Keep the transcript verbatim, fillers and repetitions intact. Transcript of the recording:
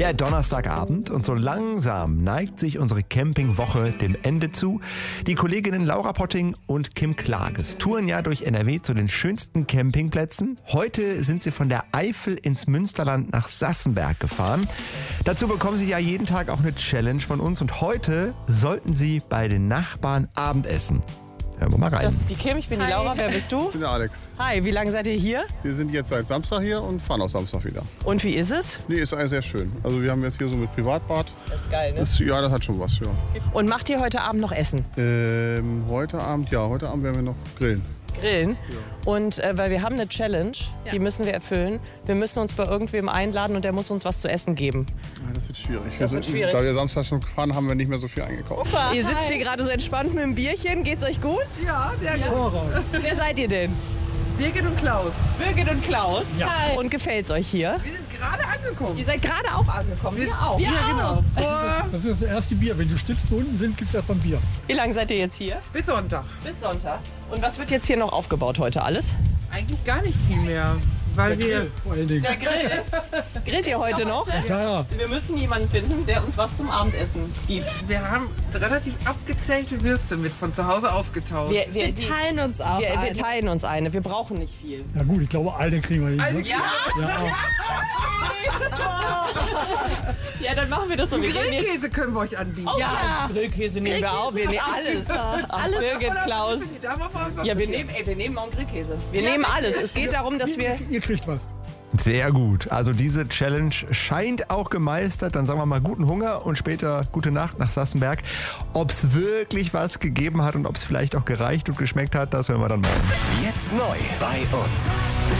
Der Donnerstagabend und so langsam neigt sich unsere Campingwoche dem Ende zu. Die Kolleginnen Laura Potting und Kim Klages touren ja durch N R W zu den schönsten Campingplätzen. Heute sind sie von der Eifel ins Münsterland nach Sassenberg gefahren. Dazu bekommen sie ja jeden Tag auch eine Challenge von uns und heute sollten sie bei den Nachbarn Abendessen. Hören wir mal rein. Das ist die Kim, ich bin die Laura. Wer bist du? Ich bin der Alex. Hi, wie lange seid ihr hier? Wir sind jetzt seit Samstag hier und fahren auch Samstag wieder. Und wie ist es? Nee, ist eigentlich sehr schön. Also wir haben jetzt hier so mit Privatbad. Das ist geil, ne? Das, ja, das hat schon was, ja. Und macht ihr heute Abend noch Essen? Ähm, heute Abend, ja, heute Abend werden wir noch grillen. Grillen? Und äh, weil wir haben eine Challenge, die müssen wir erfüllen. Wir müssen uns bei irgendwem einladen und der muss uns was zu essen geben. Ja, das wird schwierig. wir wird sind, schwierig. Da wir Samstag schon fahren, haben wir nicht mehr so viel eingekauft. Opa, ihr sitzt hier gerade so entspannt mit dem Bierchen. Geht's euch gut? Ja, sehr gut. Wer seid ihr denn? Birgit und Klaus. Birgit und Klaus. Ja. Hi. Und gefällt's euch hier? Wir sind gerade angekommen. Ihr seid gerade auch angekommen. Wir, Wir auch. Ja, genau. Vor Das ist das erste Bier. Wenn die Stiften unten sind, gibt es erstmal ein Bier. Wie lange seid ihr jetzt hier? bis Sonntag. Bis Sonntag. Und was wird jetzt hier noch aufgebaut heute alles? Eigentlich gar nicht viel mehr, weil wir Vor allen Dingen. Der Grill. Grillt ihr heute noch? Ja, ja. Wir müssen jemanden finden, der uns was zum Abendessen gibt. wir haben relativ abgezählte Würste mit von zu Hause aufgetauscht. Wir, wir, Wir die, teilen uns auch wir, wir eine. teilen uns eine. Wir brauchen nicht viel. Ja gut, ich glaube, eine kriegen wir hin. Ne? Ja, Ja, ja, dann machen wir das so. Wir gehen jetzt- Grillkäse können wir euch anbieten. Ja, Grillkäse nehmen wir auch. Wir nehmen alles. Alles. Birgit, Klaus. Da machen wir einfach Ja, wir nehmen, ey, wir nehmen auch einen Grillkäse. Wir nehmen alles. Es geht darum, dass wir... ihr kriegt was. Sehr gut. Also diese Challenge scheint auch gemeistert. Dann sagen wir mal guten Hunger und später gute Nacht nach Sassenberg. Ob es wirklich was gegeben hat und ob es vielleicht auch gereicht und geschmeckt hat, das hören wir dann morgen. Jetzt neu bei uns.